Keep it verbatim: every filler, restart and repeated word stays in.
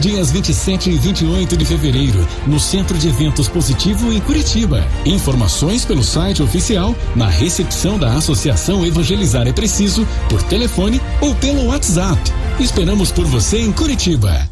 dias vinte e sete e vinte e oito de fevereiro, no Centro de Eventos Positivo, em Curitiba. Informações pelo site oficial, na recepção da Associação Evangelizar é Preciso, por telefone ou pelo WhatsApp. Esperamos por você em Curitiba.